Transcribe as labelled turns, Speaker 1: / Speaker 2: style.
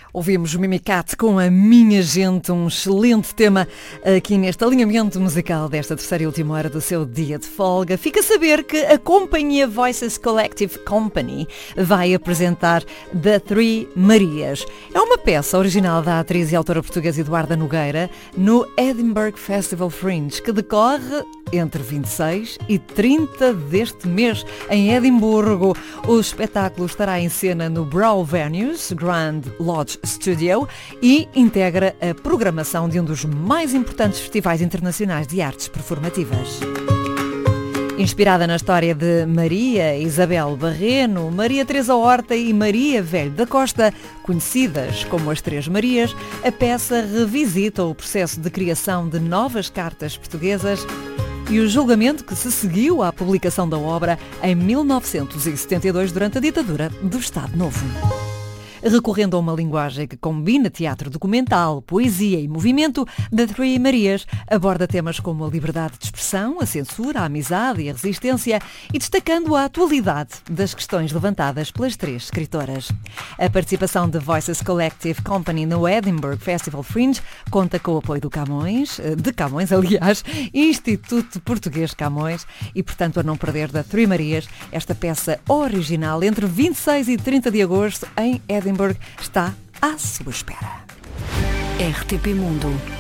Speaker 1: Ouvimos o Mimicat com A Minha Gente, um excelente tema aqui neste alinhamento musical desta terceira e última hora do seu dia de folga. Fica a saber que a companhia Voices Collective Company vai apresentar The Three Marias. É uma peça original da atriz e autora portuguesa Eduarda Nogueira no Edinburgh Festival Fringe, que decorre entre 26 e 30 deste mês em Edimburgo. O espetáculo estará em cena no Brow Venues Grand Lodge Studio e integra a programação de um dos mais importantes festivais internacionais de artes performativas. Inspirada na história de Maria Isabel Barreno, Maria Teresa Horta e Maria Velho da Costa, conhecidas como as Três Marias, a peça revisita o processo de criação de novas cartas portuguesas e o julgamento que se seguiu à publicação da obra em 1972 durante a ditadura do Estado Novo. Recorrendo a uma linguagem que combina teatro documental, poesia e movimento, The Three Marias aborda temas como a liberdade de expressão, a censura, a amizade e a resistência e destacando a atualidade das questões levantadas pelas três escritoras. A participação de Voices Collective Company no Edinburgh Festival Fringe conta com o apoio do Camões, Instituto Português Camões, e portanto a não perder The Three Marias, esta peça original entre 26 e 30 de agosto em Edinburgh está à sua espera.
Speaker 2: RTP Mundo.